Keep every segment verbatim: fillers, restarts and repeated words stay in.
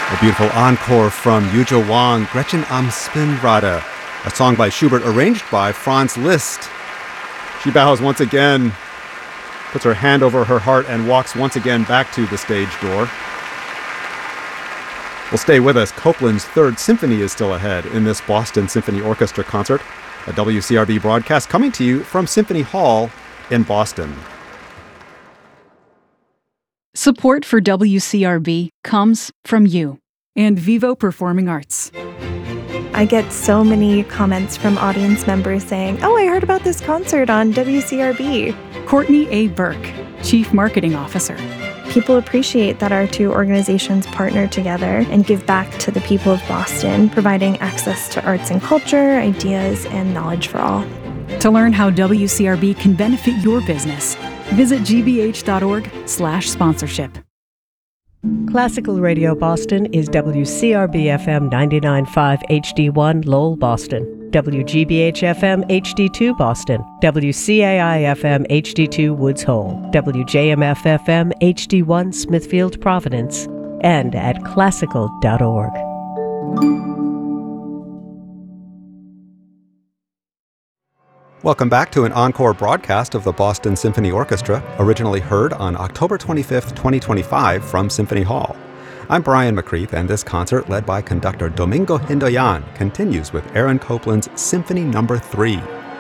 A beautiful encore from Yuja Wang, Gretchen am Spinnrade, a song by Schubert arranged by Franz Liszt. She bows once again, puts her hand over her heart, and walks once again back to the stage door. Well, stay with us. Copland's Third Symphony is still ahead in this Boston Symphony Orchestra concert, a W C R B broadcast coming to you from Symphony Hall in Boston. Support for W C R B comes from you and Vivo Performing Arts. I get so many comments from audience members saying, "Oh, I heard about this concert on W C R B." Courtney A. Burke, Chief Marketing Officer. People appreciate that our two organizations partner together and give back to the people of Boston, providing access to arts and culture, ideas, and knowledge for all. To learn how W C R B can benefit your business, visit gbh.org slash sponsorship. Classical Radio Boston is W C R B F M ninety-nine point five H D one Lowell, Boston, W G B H F M H D two Boston, W C A I F M H D two Woods Hole, W J M F F M H D one Smithfield, Providence, and at classical dot org. Welcome back to an encore broadcast of the Boston Symphony Orchestra, originally heard on October twenty-fifth, twenty twenty-five from Symphony Hall. I'm Brian McCreath, and this concert, led by conductor Domingo Hindoyan, continues with Aaron Copland's Symphony Number three.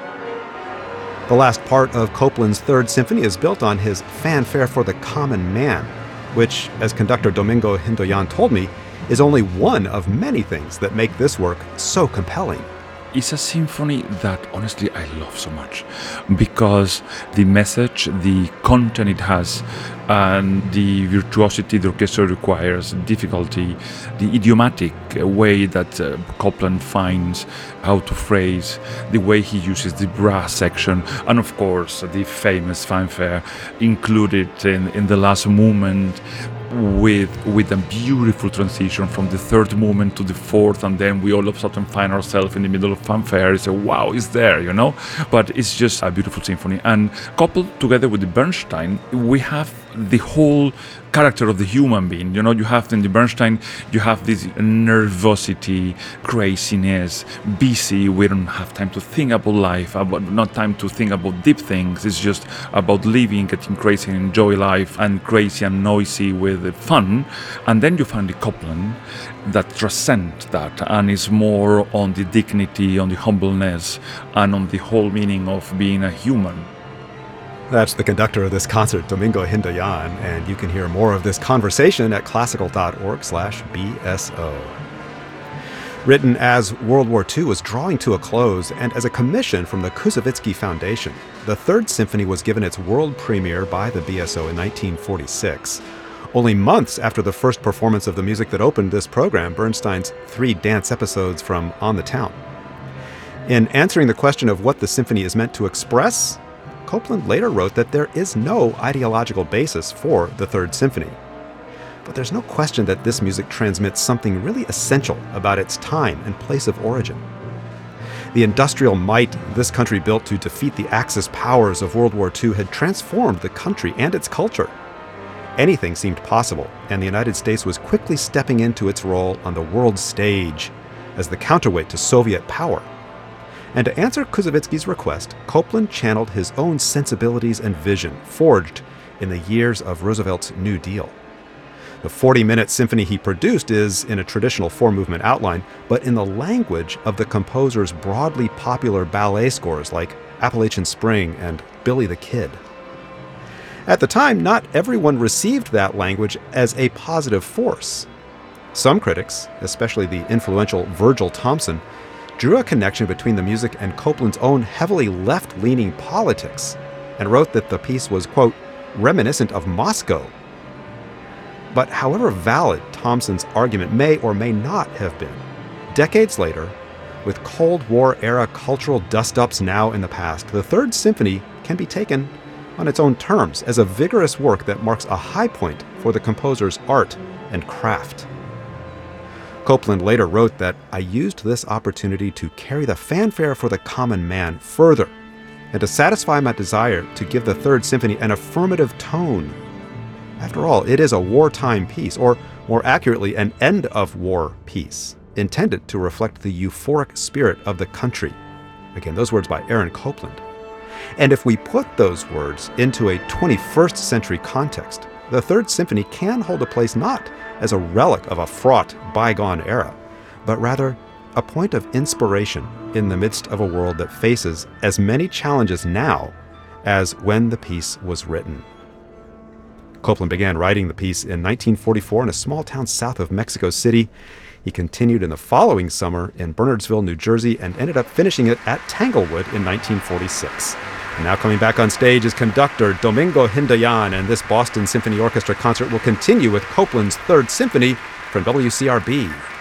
The last part of Copland's Third Symphony is built on his Fanfare for the Common Man, which, as conductor Domingo Hindoyan told me, is only one of many things that make this work so compelling. It's a symphony that honestly I love so much because the message, the content it has, and the virtuosity the orchestra requires, difficulty, the idiomatic way that uh, Copland finds how to phrase, the way he uses the brass section, and of course the famous fanfare included in, in the last movement, with with a beautiful transition from the third movement to the fourth, and then we all of a sudden find ourselves in the middle of fanfare. It's a wow, it's there, you know? But it's just a beautiful symphony. And coupled together with the Bernstein, we have the whole character of the human being. You know, you have in the Bernstein, you have this nervosity, craziness, busy. We don't have time to think about life, about not time to think about deep things. It's just about living, getting crazy and enjoy life, and crazy and noisy with fun. And then you find the Copland that transcends that and is more on the dignity, on the humbleness, and on the whole meaning of being a human. That's the conductor of this concert, Domingo Hindoyan, and you can hear more of this conversation at classical dot org slash B S O. Written as World War Two was drawing to a close and as a commission from the Koussevitzky Foundation, the Third Symphony was given its world premiere by the B S O in nineteen forty-six. Only months after the first performance of the music that opened this program, Bernstein's three dance episodes from On the Town. In answering the question of what the symphony is meant to express, Copland later wrote that there is no ideological basis for the Third Symphony. But there's no question that this music transmits something really essential about its time and place of origin. The industrial might this country built to defeat the Axis powers of World War Two had transformed the country and its culture. Anything seemed possible, and the United States was quickly stepping into its role on the world stage as the counterweight to Soviet power. And to answer Koussevitzky's request, Copland channeled his own sensibilities and vision, forged in the years of Roosevelt's New Deal. The forty-minute symphony he produced is in a traditional four-movement outline, but in the language of the composer's broadly popular ballet scores like Appalachian Spring and Billy the Kid. At the time, not everyone received that language as a positive force. Some critics, especially the influential Virgil Thomson, drew a connection between the music and Copland's own heavily left-leaning politics, and wrote that the piece was, quote, reminiscent of Moscow. But however valid Thomson's argument may or may not have been, decades later, with Cold War-era cultural dust-ups now in the past, the Third Symphony can be taken on its own terms as a vigorous work that marks a high point for the composer's art and craft. Copland later wrote that, "I used this opportunity to carry the fanfare for the common man further and to satisfy my desire to give the Third Symphony an affirmative tone. After all, it is a wartime piece, or more accurately, an end-of-war piece, intended to reflect the euphoric spirit of the country. Again, those words by Aaron Copland. And if we put those words into a twenty-first century context, the Third Symphony can hold a place not as a relic of a fraught, bygone era, but rather a point of inspiration in the midst of a world that faces as many challenges now as when the piece was written. Copland began writing the piece in nineteen forty-four in a small town south of Mexico City. He continued in the following summer in Bernardsville, New Jersey, and ended up finishing it at Tanglewood in nineteen forty-six. And now coming back on stage is conductor Domingo Hindayan, and this Boston Symphony Orchestra concert will continue with Copland's Third Symphony from W C R B.